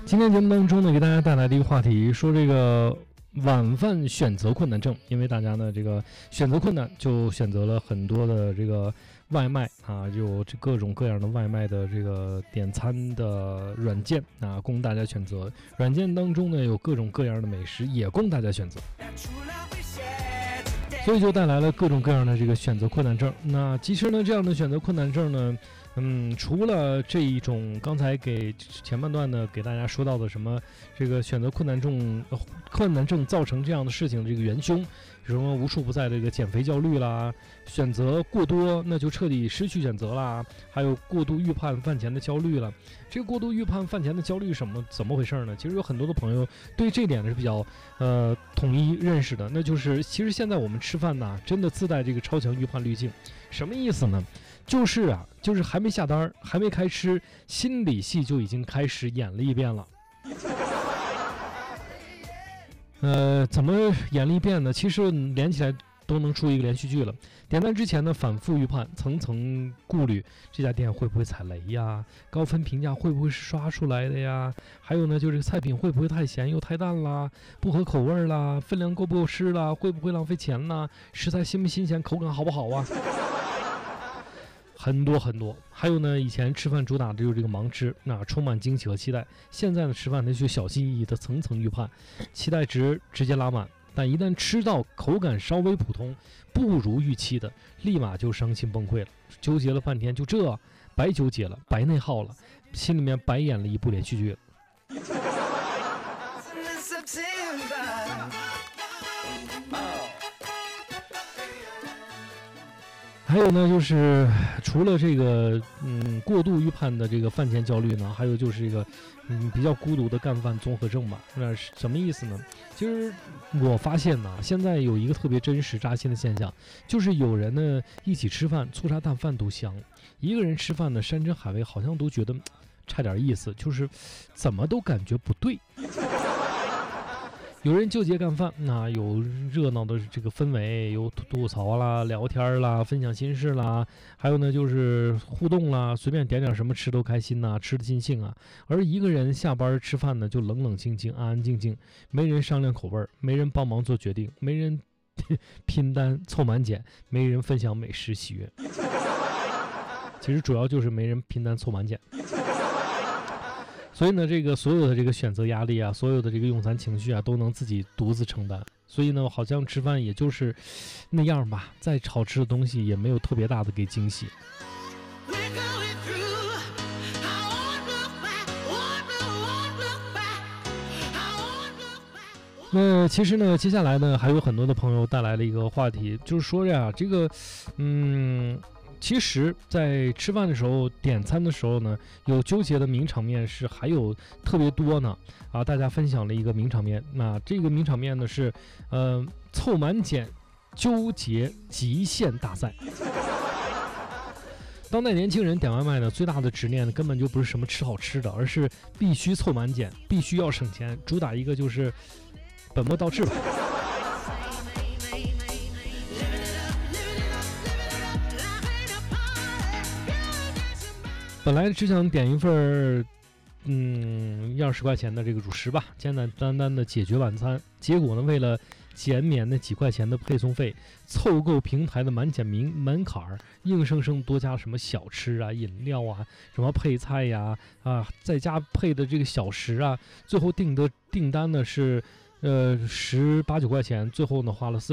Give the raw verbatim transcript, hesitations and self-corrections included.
今天节目当中呢，给大家带来的一个话题，说这个晚饭选择困难症。因为大家呢，这个选择困难，就选择了很多的这个外卖啊，有这各种各样的外卖的这个点餐的软件啊，供大家选择。软件当中呢，有各种各样的美食，也供大家选择。所以就带来了各种各样的这个选择困难症。那其实呢，这样的选择困难症呢，嗯，除了这一种刚才给前半段呢给大家说到的什么这个选择困难症、呃、困难症造成这样的事情的这个元凶，什么无处不在的这个减肥焦虑啦，选择过多那就彻底失去选择啦，还有过度预判饭前的焦虑了。这个过度预判饭前的焦虑什么怎么回事呢？其实有很多的朋友对这点是比较呃统一认识的，那就是其实现在我们吃饭呢，真的自带这个超强预判滤镜。什么意思呢？就是啊，就是还没下单，还没开吃，心理戏就已经开始演了一遍了。呃，怎么演了一遍呢？其实连起来都能出一个连续剧了。点单之前呢，反复预判，层层顾虑，这家店会不会踩雷呀？高分评价会不会是刷出来的呀？还有呢，就是菜品会不会太咸又太淡啦？不合口味啦？分量够不够湿啦？会不会浪费钱啦？食材新不新鲜？口感好不好啊？很多很多。还有呢，以前吃饭主打的就是这个盲吃，那充满惊喜和期待。现在呢，吃饭呢就小心翼翼的层层预判，期待值直接拉满。但一旦吃到口感稍微普通，不如预期的，立马就伤心崩溃了，纠结了半天，就这白纠结了，白内耗了，心里面白演了一部连续剧了。还有呢，就是除了这个嗯过度预判的这个饭前焦虑呢，还有就是这个嗯比较孤独的干饭综合症吧。那是什么意思呢？其实我发现呢，现在有一个特别真实扎心的现象，就是有人呢一起吃饭，粗茶淡饭都香；一个人吃饭呢，山珍海味好像都觉得差点意思，就是怎么都感觉不对。有人纠结干饭，那有热闹的这个氛围，有吐槽啦、聊天啦、分享心事啦，还有呢就是互动啦，随便点点什么吃都开心呐，吃得尽兴啊。而一个人下班吃饭呢，就冷冷清清、安安静静，没人商量口味，没人帮忙做决定，没人拼单凑满减，没人分享美食喜悦。其实主要就是没人拼单凑满减。所以呢，这个所有的这个选择压力啊，所有的这个用餐情绪啊，都能自己独自承担。所以呢，好像吃饭也就是那样吧，再好吃的东西也没有特别大的给惊喜。那其实呢，接下来呢，还有很多的朋友带来了一个话题，就是说呀，这个，嗯。其实在吃饭的时候点餐的时候呢，有纠结的名场面是还有特别多呢啊！大家分享了一个名场面，那这个名场面呢是呃凑满减纠结极限大赛。当代年轻人点外卖呢，最大的执念呢根本就不是什么吃好吃的，而是必须凑满减，必须要省钱，主打一个就是本末倒置吧。本来只想点一份嗯一二十块钱的这个主食吧，简简单单的解决晚餐，结果呢为了减免那几块钱的配送费，凑够平台的满减名门槛儿，硬生生多加什么小吃啊、饮料啊、什么配菜呀 啊, 啊，再加配的这个小食啊，最后订的订单呢是呃十八九块钱，最后呢花了四。